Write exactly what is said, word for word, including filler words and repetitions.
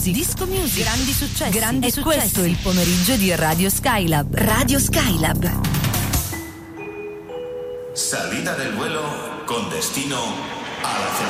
music, disco music, grandi successi, grandi È successi. questo il pomeriggio di Radio Skylab. Radio Skylab. Salida del vuelo con destino a la